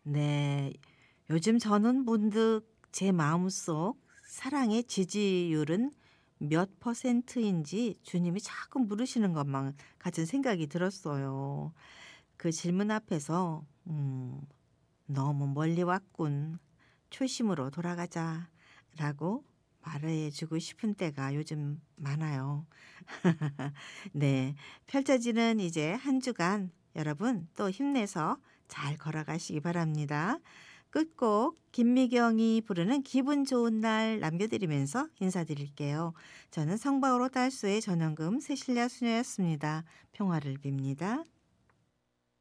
네. 요즘 저는 문득 제 마음속 사랑의 지지율은 몇 퍼센트인지 주님이 자꾸 물으시는 것만 같은 생각이 들었어요. 그 질문 앞에서 '너무 멀리 왔군. 초심으로 돌아가자.'라고 말해 주고 싶은 때가 요즘 많아요. 네. 펼쳐지는 이제 한 주간 여러분 또 힘내서 잘 걸어가시기 바랍니다. 끝곡 김미경이 부르는 기분 좋은 날 남겨드리면서 인사드릴게요. 저는 성바오로 달수의 전원금 새실야 수녀였습니다. 평화를 빕니다.